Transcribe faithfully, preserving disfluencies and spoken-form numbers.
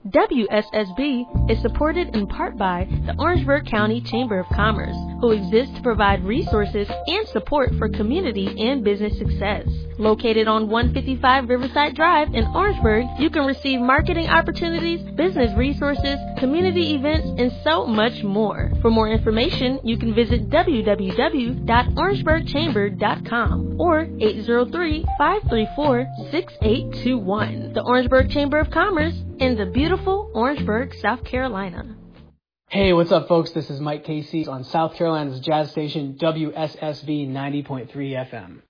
W S S B is supported in part by the Orangeburg County Chamber of Commerce, who exists to provide resources and support for community and business success. Located on one fifty-five Riverside Drive in Orangeburg, you can receive marketing opportunities, business resources, community events, and so much more. For more information, you can visit w w w dot orangeburg chamber dot com or eight zero three, five three four, six eight two one. The Orangeburg Chamber of Commerce in the beautiful Orangeburg, South Carolina. Hey, what's up, folks? This is Mike Casey on South Carolina's jazz station W S S B ninety point three F M.